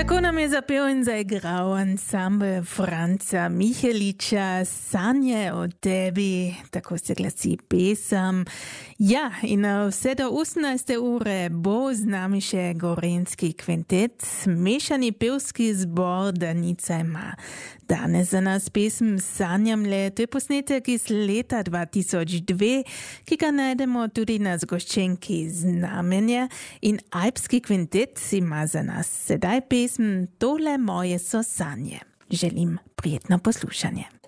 Tako nam je zapel in zaigral ansambl Franca Micheliča Sanje o tebi, tako se glasi pesem. Ja, in vse do 18. ure bo z nami še Gorenjski kvintet, mešani pevski zbor Danica ima danes za nas pesem Sanjamle. To je posnetek iz leta 2002, ki ga najdemo tudi na zgoščenki Znamenje, in Alpski kvintet ima za nas sedaj pesem Tole moje so sanje. Želim prijetno poslušanje.